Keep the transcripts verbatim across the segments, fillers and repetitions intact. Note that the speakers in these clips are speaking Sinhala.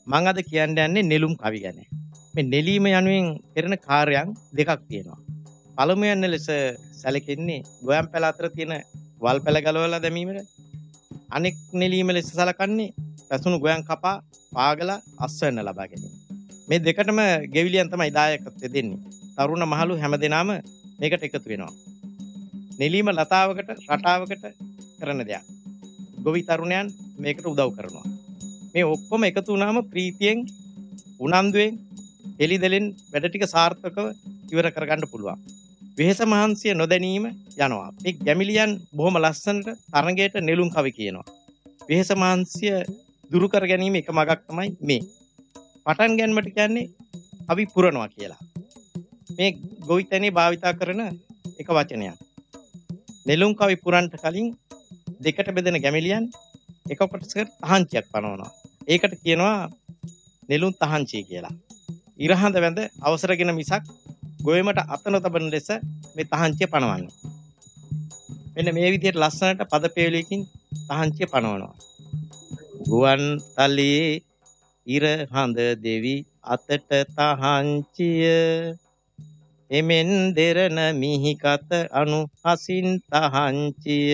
මම අද කියන්න යන්නේ නෙළුම් කවි ගැන. මේ නෙලීම යනුවෙන් කරන කාර්යයන් දෙකක් තියෙනවා. පළමුවෙන් ලෙස සැලකෙන්නේ ගොයම් පැල අතර තියෙන වල් පැල ගලවලා දැමීමට. අනෙක් නෙලීම ලෙස සැලකන්නේ පැසුණු ගොයම් කපා පාගලා අස්වැන්න ලබා ගැනීම. මේ දෙකටම ගෙවිලියන් තමයි දායකත්වය දෙන්නේ. තරුණ මහලු හැමදෙනාම මේකට එකතු වෙනවා. නෙලීම ලතාවකට රටාවකට කරන දෙයක්. ගොවි තරුණයන් මේකට උදව් කරනවා. මේ ඔක්කොම එකතු වුණාම ප්‍රීතියෙන් උනන්දුවෙන් එලිදෙලින් වැඩ ටික සාර්ථකව ඉවර කරගන්න පුළුවන්. වෙහෙස මහන්සිය නොදැනීම යනවා. මේ ගැමිලියන් බොහොම ලස්සනට තරඟයට නෙළුම් කවි කියනවා. වෙහෙස මහන්සිය දුරු කර ගැනීම එක මගක් තමයි මේ. පටන් ගැනීමට කියන්නේ අපි පුරනවා කියලා. මේ ගොවිතැනේ භාවිතා කරන එක වචනයක්. නෙළුම් කවි පුරන්ට කලින් දෙකට බෙදෙන ගැමිලියන් එක කොටසකට තහංචියක් පනවනවා. ඒකට කියනවා නෙළුම් තහංචිය කියලා. ඉරහඳ වැඳ අවසරගෙන මිසක් ගොයමට අත නොතබන ලෙස මේ තහංචිය පනවන්නේ. මෙන්න මේ විදිහට ලස්සනට පද පෙළයකින් තහංචිය පනවනවා. ගුවන් තලයේ ඉරහඳ දෙවි අතට තහංචිය එමෙන් දෙරණ මිහිකත අනු හසින් තහංචිය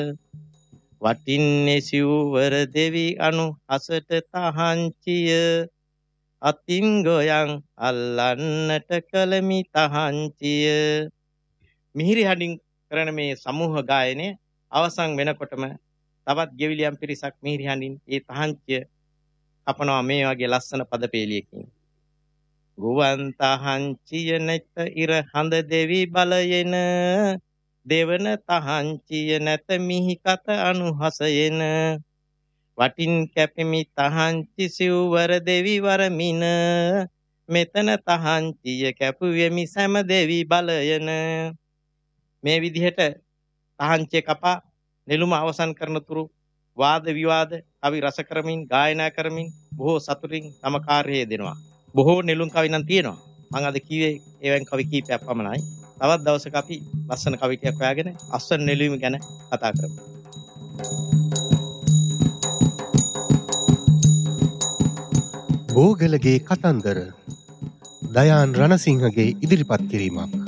වටින්නේ සිව්වර දෙවි අනු හසට තහංචිය අතින් ගොයන් අල්ලන්නට කලමි තහංචිය. මිහිරි හඬින් කරන මේ සමූහ ගායනය අවසන් වෙනකොටම තවත් ගෙවිලියන් පිරිසක් මිහිරි හඬින් ඒ තහංචිය කපනවා මේ වගේ ලස්සන පද පෙළියකින්. ගුවන් තහංචිය නැත ඉර හඳ දෙවි බලයෙන දෙවන තහංචිය නැත මිහිකත අනුහසයෙන වටින් කැපෙමි තහංචි සිව්වර දෙවි වරමින මෙතන තහංචිය කැපුවෙමි සෑම දෙවි බලයන. මේ විදිහට තහංචිය කපා නෙළුම අවසන් කරන තුරු වාද විවාද කවි රස කරමින් ගායනා කරමින් බොහෝ සතුටින් තම කාර්යය දෙනවා. බොහෝ නෙළුම් කවි නම් තියෙනවා. මම අද කිව්වේ ඒවෙන් කවි කීපයක් පමණයි. තවත් දවසක අපි ලස්සන කවි ටිකක් හොයාගෙන අස්වැන්න නෙළුම ගැන කතා කරමු. බෝගලගේ කතන්දර දයාන් රණසිංහගේ ඉදිරිපත් කිරීමක්.